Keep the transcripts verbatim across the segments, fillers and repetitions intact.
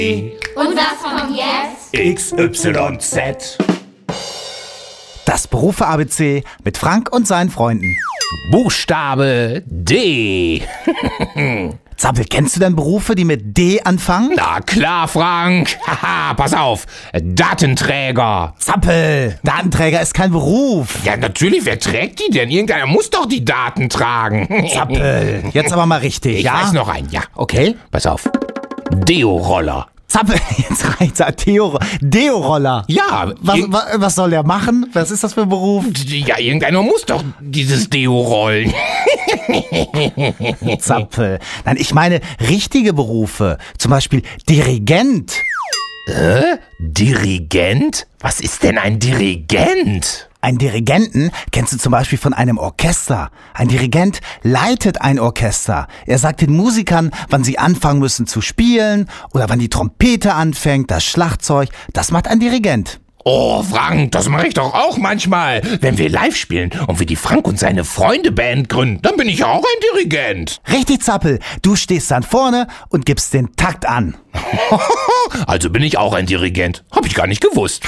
Und was kommt jetzt? X Y Z. Das Berufe-A B C mit Frank und seinen Freunden. Buchstabe D. Zappel, kennst du denn Berufe, die mit D anfangen? Na klar, Frank. Haha, pass auf. Datenträger. Zappel, Datenträger ist kein Beruf. Ja, natürlich. Wer trägt die denn? Irgendeiner muss doch die Daten tragen. Zappel, jetzt aber mal richtig, Ich ja? weiß noch einen, ja. Okay. Pass auf. Deo-Roller. Zappel, jetzt reicht's. Deo, Deo-Roller. Ja. Was, irg- wa- was soll der machen? Was ist das für ein Beruf? Ja, irgendeiner muss doch dieses Deo rollen. Zappel. Nein, ich meine richtige Berufe. Zum Beispiel Dirigent. Äh? Dirigent? Was ist denn ein Dirigent? Ein Dirigenten kennst du zum Beispiel von einem Orchester. Ein Dirigent leitet ein Orchester. Er sagt den Musikern, wann sie anfangen müssen zu spielen oder wann die Trompete anfängt, das Schlagzeug. Das macht ein Dirigent. Oh, Frank, das mache ich doch auch manchmal. Wenn wir live spielen und wir die Frank und seine Freunde Band gründen, dann bin ich auch ein Dirigent. Richtig, Zappel. Du stehst dann vorne und gibst den Takt an. Also bin ich auch ein Dirigent. Hab ich gar nicht gewusst.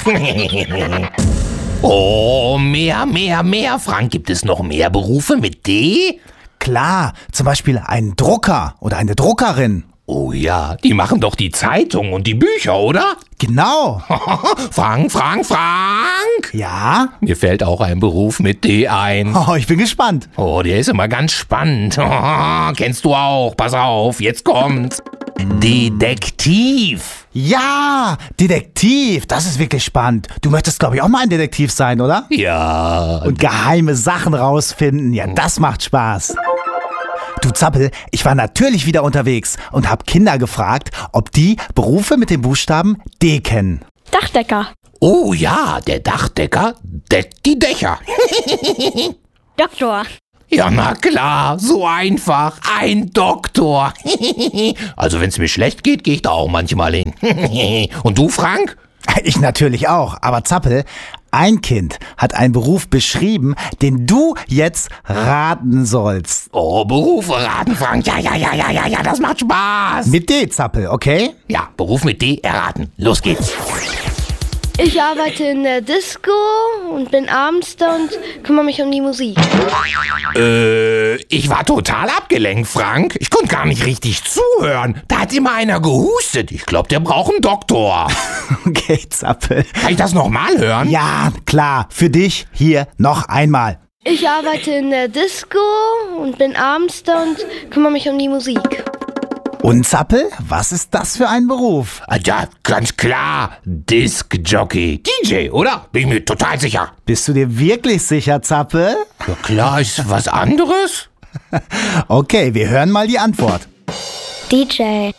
Oh, mehr, mehr, mehr. Frank, gibt es noch mehr Berufe mit D? Klar, zum Beispiel ein Drucker oder eine Druckerin. Oh ja, die machen doch die Zeitung und die Bücher, oder? Genau. Frank, Frank, Frank! Ja? Mir fällt auch ein Beruf mit D ein. Oh, ich bin gespannt. Oh, der ist immer ganz spannend. Kennst du auch. Pass auf, jetzt kommt's. Detektiv. Ja, Detektiv. Das ist wirklich spannend. Du möchtest, glaube ich, auch mal ein Detektiv sein, oder? Ja. Und geheime Sachen rausfinden. Ja, das macht Spaß. Du Zappel, ich war natürlich wieder unterwegs und habe Kinder gefragt, ob die Berufe mit dem Buchstaben D kennen. Dachdecker. Oh ja, der Dachdecker deckt die Dächer. Doktor. Ja, na klar, so einfach. Ein Doktor. Also wenn es mir schlecht geht, gehe ich da auch manchmal hin. Und du, Frank? Ich natürlich auch, aber Zappel, ein Kind hat einen Beruf beschrieben, den du jetzt raten sollst. Oh, Berufe raten, Frank. Ja, ja, ja, ja, ja, ja, das macht Spaß. Mit D, Zappel, okay? Ja, Beruf mit D erraten. Los geht's. Ich arbeite in der Disco und bin abends da und kümmere mich um die Musik. Äh, ich war total abgelenkt, Frank. Ich konnte gar nicht richtig zuhören. Da hat immer einer gehustet. Ich glaube, der braucht einen Doktor. Okay, Zappel. Kann ich das nochmal hören? Ja, klar, für dich hier noch einmal. Ich arbeite in der Disco und bin abends da und kümmere mich um die Musik. Und Zappel, was ist das für ein Beruf? Ah, ja, ganz klar. Disc-Jockey. D J, oder? Bin ich mir total sicher. Bist du dir wirklich sicher, Zappel? Ja klar, ist was anderes? Okay, wir hören mal die Antwort. D J.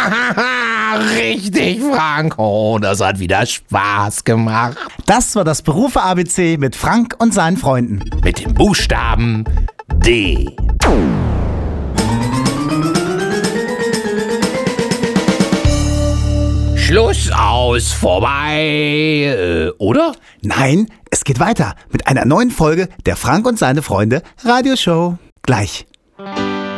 Richtig, Frank. Oh, das hat wieder Spaß gemacht. Das war das Berufe-A B C mit Frank und seinen Freunden. Mit dem Buchstaben D. Schluss, aus, vorbei, äh, oder? Nein, es geht weiter mit einer neuen Folge der Frank und seine Freunde Radioshow. Gleich.